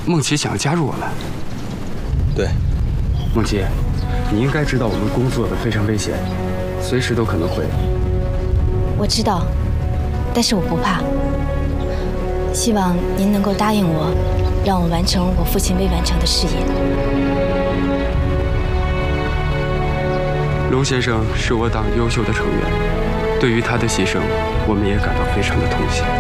孟琪想要加入我们。 对， 孟琪，你应该知道我们工作的非常危险，随时都可能会。 我知道，但是我不怕。希望您能够答应我，让我完成我父亲未完成的事业。 龙先生是我党优秀的成员，对于他的牺牲，我们也感到非常的痛心。